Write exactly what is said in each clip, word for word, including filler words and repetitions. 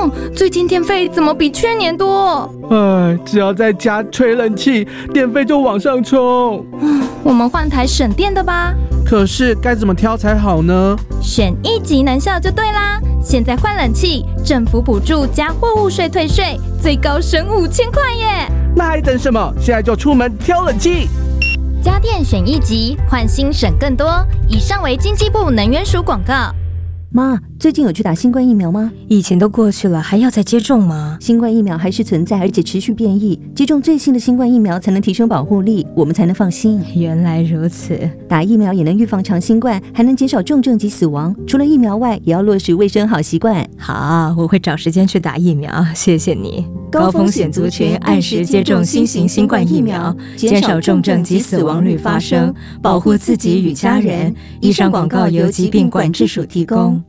哦，最近电费怎么比去年多？ 哎，只要在家吹冷气，电费就往上冲。 我们换台省电的吧。 可是该怎么挑才好呢？ 选一级能效就对啦！现在换冷气，政府补助加货物税退税，最高省五千块耶！ 那还等什么？现在就出门挑冷气！ 家电选一级，换新省更多。以上为经济部能源署广告。 妈，最近有去打新冠疫苗吗？ 疫情都过去了，还要再接种吗？ 新冠疫苗还是存在，而且持续变异。接种最新的新冠疫苗才能提升保护力，我们才能放心。 原来如此， 打疫苗也能预防长新冠，还能减少重症及死亡。除了疫苗外，也要落实卫生好习惯。 好，我会找时间去打疫苗，谢谢你。高风险族群按时接种新型新冠疫苗，减少重症及死亡率发生，保护自己与家人。以上广告由疾病管制署提供。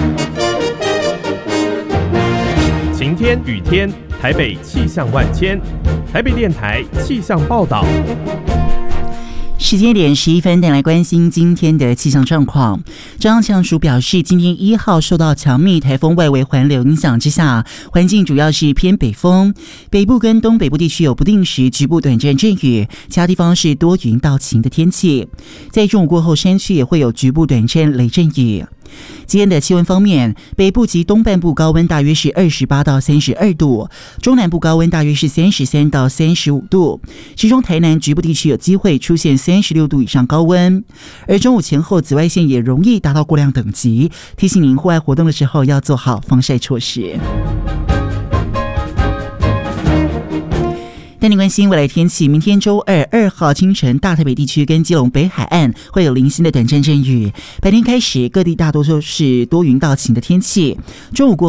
晴天雨天，台北气象万千。台北电台气象报道。 时间点十一分，带来关心今天的气象状况。中央气象署表示，今天一号受到强密台风外围环流影响之下，环境主要是偏北风，北部跟东北部地区有不定时局部短暂阵雨，其他地方是多云到晴的天气。在中午过后，山区也会有局部短暂雷阵雨。今天的气温方面，北部及东半部高温大约是二十八到三十二度，中南部高温大约是三十三到三十五度，其中台南局部地区有机会出现三十六度以上高温。而中午前后紫外线也容易达到过量等级，提醒您户外活动的时候要做好防晒措施。带您关心未来天气，明天周二二号清晨，大台北地区跟基隆北海岸会有零星的短暂阵雨，白天开始各地大多数是多云到晴的天气，中午过